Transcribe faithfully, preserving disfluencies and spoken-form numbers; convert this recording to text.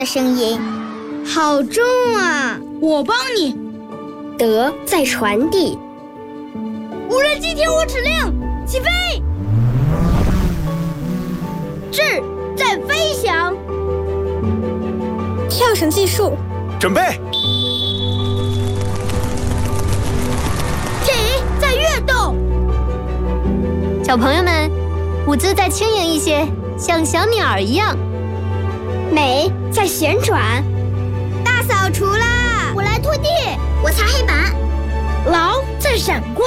的声音，好重啊！ 我帮你。 德在传递。 无人机听我指令，起飞。 智在飞翔。 跳绳计数， 准备。 体在跃动。 小朋友们，舞姿再轻盈一些，像小鸟一样。 美在旋转。 大扫除啦！我来拖地，我擦黑板。 狼在闪光。